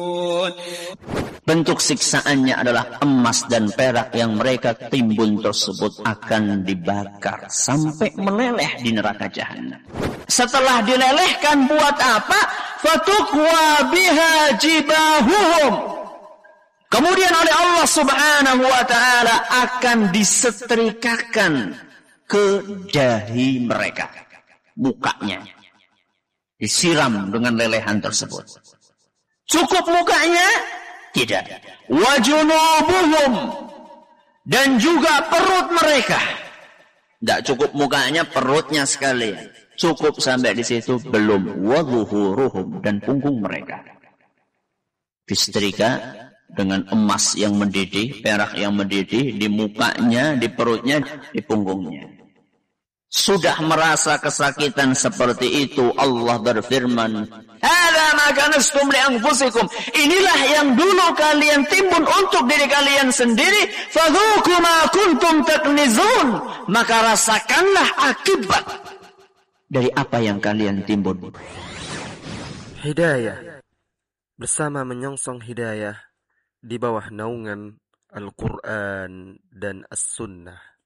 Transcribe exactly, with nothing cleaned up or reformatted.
Bentuk siksaannya adalah emas dan perak yang mereka timbun tersebut akan dibakar sampai meleleh di neraka jahanam. Setelah dilelehkan buat apa? Fatukwa biha jibahuhum. Kemudian oleh Allah Subhanahu wa taala akan disetrikakan ke dahi mereka, mukanya disiram dengan lelehan tersebut. Cukup mukanya? Tidak. Wajunubuhum, dan juga perut mereka. Tidak cukup mukanya, perutnya sekalian. Cukup sampai di situ belum. Wadhuhuruhum, dan punggung mereka disetrika dengan emas yang mendidih, perak yang mendidih di mukanya, di perutnya, di punggungnya. Sudah merasa kesakitan seperti itu, Allah berfirman, "Hadza ma kanastum li anfusikum." Inilah yang dulu kalian timbun untuk diri kalian sendiri, fadzuqu ma kuntum taknizun. Maka rasakanlah akibat dari apa yang kalian timbun. Hidayah bersama menyongsong hidayah di bawah naungan Al-Quran dan As-Sunnah.